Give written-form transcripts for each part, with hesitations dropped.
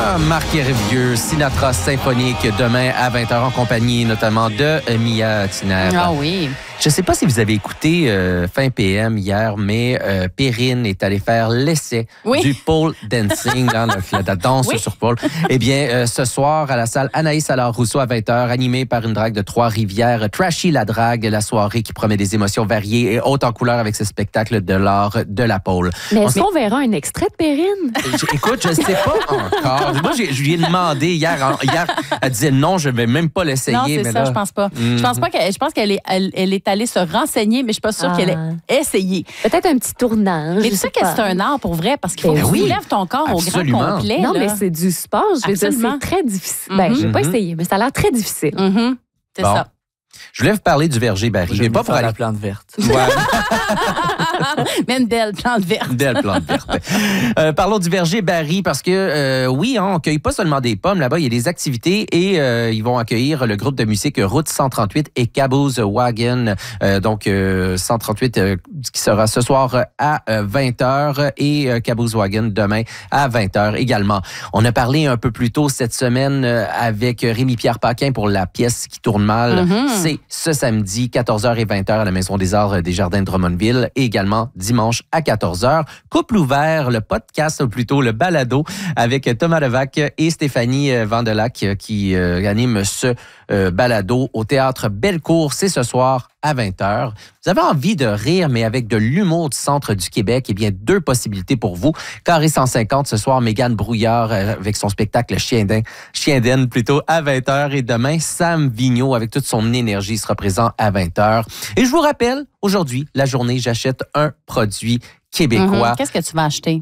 Marc Hervieux, Sinatra Symphonique, demain à 20h en compagnie notamment de Mia Tiner. Ah oui. Je ne sais pas si vous avez écouté fin PM hier, mais Perrine est allée faire l'essai du pole dancing, la danse sur pole. Eh bien, ce soir, à la salle Anaïs Allard-Rousseau à 20h, animée par une drague de Trois-Rivières, Trashy la drague, la soirée qui promet des émotions variées et hautes en couleur avec ce spectacle de l'art de la pole. Mais est-ce qu'on verra un extrait de Perrine? Écoute, je ne sais pas encore. Moi, je lui ai demandé hier, elle disait non, je ne vais même pas l'essayer. Non, c'est ça, je pense pas. Je pense qu'elle est allée se renseigner, mais je suis pas sûre qu'elle ait essayé. Peut-être un petit tournage. Mais tu sais que c'est un art pour vrai, parce qu'il faut que tu soulèves ton corps au grand complet. Non, mais c'est du sport. Je veux dire, c'est très difficile. Ben, je vais pas essayer, mais ça a l'air très difficile. C'est ça. Je voulais vous parler du verger Barry. Mais pas pour la plante verte. Ouais. Mais une belle plante verte. Une belle plante verte. Parlons du verger Barry parce que, oui, on ne cueille pas seulement des pommes. Là-bas, il y a des activités et ils vont accueillir le groupe de musique Route 138 et Caboose Wagon. Donc, 138 qui sera ce soir à 20h et Caboose Wagon demain à 20h également. On a parlé un peu plus tôt cette semaine avec Rémi-Pierre Paquin pour la pièce qui tourne mal. C'est ce samedi, 14h et 20h à la Maison des Arts des Jardins de Drummondville et également dimanche à 14h. Couple ouvert, le podcast, ou plutôt le balado avec Thomas Levac et Stéphanie Vandelac qui animent ce balado au Théâtre Bellecour. C'est ce soir à 20h. Vous avez envie de rire, mais avec de l'humour du centre du Québec, eh bien, 2 possibilités pour vous. Carré 150 ce soir, Mégane Brouillard avec son spectacle Chien d'Aine plutôt à 20h. Et demain, Sam Vigneault avec toute son énergie sera présent à 20h. Et je vous rappelle, aujourd'hui, la journée, j'achète un produit québécois. Qu'est-ce que tu vas acheter?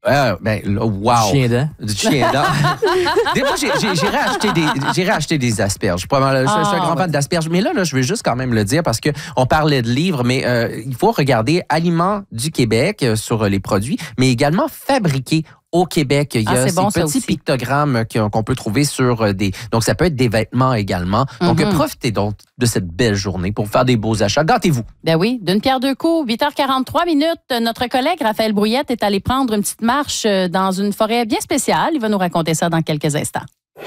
Wow! Du chien dent. Moi, j'ai racheté des asperges. Je suis un grand fan d'asperges. Mais là, je veux juste quand même le dire parce qu'on parlait de livres, mais il faut regarder Aliments du Québec sur les produits, mais également fabriqués au Québec. Il y a ces petits pictogrammes qu'on peut trouver sur des... Donc, ça peut être des vêtements également. Donc, profitez donc de cette belle journée pour faire des beaux achats. Gâtez-vous. Ben oui, d'une pierre deux coups. 8h43 minutes. Notre collègue Raphaël Brouillette est allé prendre une petite marche dans une forêt bien spéciale. Il va nous raconter ça dans quelques instants.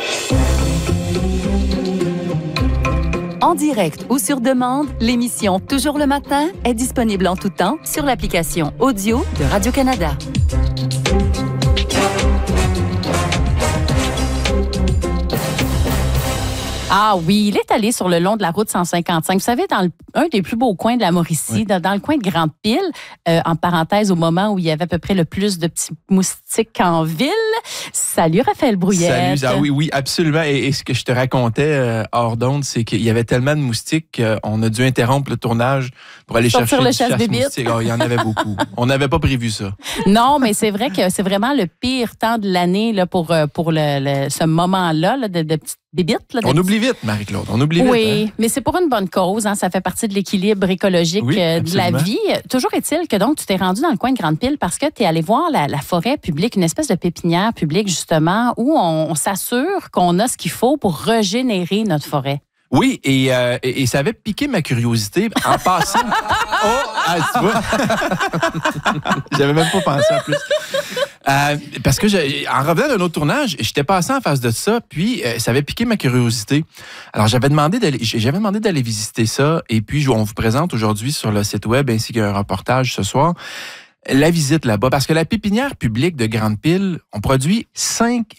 En direct ou sur demande, l'émission Toujours le matin est disponible en tout temps sur l'application audio de Radio-Canada. Ah oui, il est allé sur le long de la route 155. Vous savez, dans un des plus beaux coins de la Mauricie, dans le coin de Grande-Pile, en parenthèse, au moment où il y avait à peu près le plus de petits moustiques en ville. Salut, Raphaël Brouillette. Salut, oui, absolument. Et ce que je te racontais hors d'onde, c'est qu'il y avait tellement de moustiques qu'on a dû interrompre le tournage pour aller chercher le du chasse-moustiques. Il y en avait beaucoup. On n'avait pas prévu ça. Non, mais c'est vrai que c'est vraiment le pire temps de l'année là, pour ce moment-là là, de petites bébites. On oublie vite, Marie-Claude. On oublie vite. Oui, mais c'est pour une bonne cause. Hein. Ça fait partie de l'équilibre écologique de la vie. Toujours est-il que donc tu t'es rendu dans le coin de Grande-Pile parce que tu es allé voir la forêt publique, une espèce de pépinière publique, justement, où on s'assure qu'on a ce qu'il faut pour régénérer notre forêt. Oui, et ça avait piqué ma curiosité en passant. Tu vois? J'avais même pas pensé en plus. Parce que en revenant d'un autre tournage, j'étais passé en face de ça, puis ça avait piqué ma curiosité. Alors j'avais demandé d'aller visiter ça, et puis on vous présente aujourd'hui sur le site web ainsi qu'un reportage ce soir la visite là-bas, parce que la pépinière publique de Grande-Pile, on produit 5